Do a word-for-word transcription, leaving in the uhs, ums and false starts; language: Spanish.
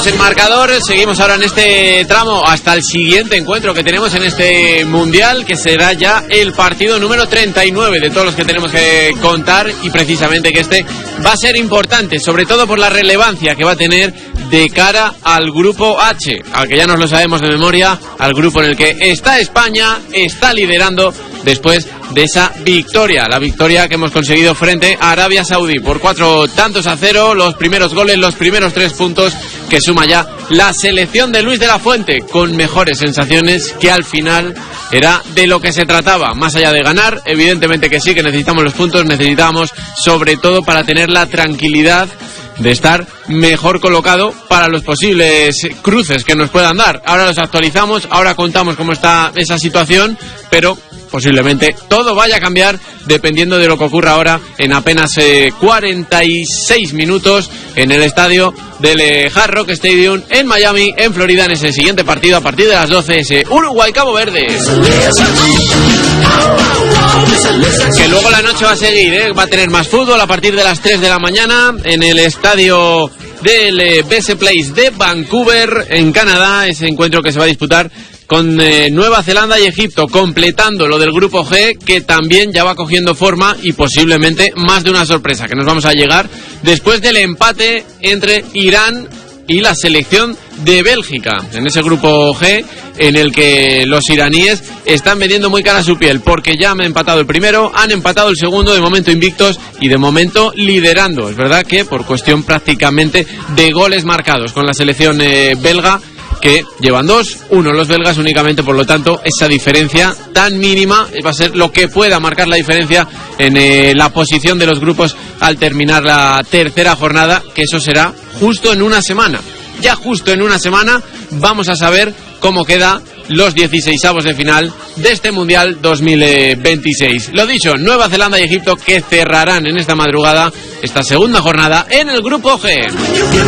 el marcador. Seguimos ahora en este tramo hasta el siguiente encuentro que tenemos en este Mundial, que será ya el partido número treinta y nueve de todos los que tenemos que contar, y precisamente que este va a ser importante, sobre todo por la relevancia que va a tener de cara al grupo H, al que ya nos lo sabemos de memoria, al grupo en el que está España, está liderando después de esa victoria, la victoria que hemos conseguido frente a Arabia Saudí por cuatro tantos a cero, los primeros goles, los primeros tres puntos que suma ya la selección de Luis de la Fuente, con mejores sensaciones, que al final era de lo que se trataba, más allá de ganar. Evidentemente que sí, que necesitamos los puntos, necesitamos sobre todo para tener la tranquilidad de estar mejor colocado para los posibles cruces que nos puedan dar. Ahora los actualizamos, ahora contamos cómo está esa situación, pero posiblemente todo vaya a cambiar dependiendo de lo que ocurra ahora en apenas eh, cuarenta y seis minutos en el estadio del eh, Hard Rock Stadium en Miami, en Florida, en ese siguiente partido a partir de las doce, ese Uruguay-Cabo Verde. Que luego la noche va a seguir, ¿eh? Va a tener más fútbol a partir de las tres de la mañana en el estadio del eh, B S Place de Vancouver, en Canadá, ese encuentro que se va a disputar con eh, Nueva Zelanda y Egipto, completando lo del grupo G, que también ya va cogiendo forma, y posiblemente más de una sorpresa que nos vamos a llegar después del empate entre Irán y la selección de Bélgica, en ese grupo G en el que los iraníes están vendiendo muy cara su piel, porque ya han empatado el primero, han empatado el segundo, de momento invictos y de momento liderando. Es verdad que por cuestión prácticamente de goles marcados con la selección eh, belga, que llevan dos, uno los belgas únicamente, por lo tanto esa diferencia tan mínima va a ser lo que pueda marcar la diferencia en eh, la posición de los grupos al terminar la tercera jornada, que eso será justo en una semana. Ya justo en una semana vamos a saber cómo queda los dieciseisavos de final de este Mundial dos mil veintiséis. Lo dicho, Nueva Zelanda y Egipto, que cerrarán en esta madrugada esta segunda jornada en el grupo G.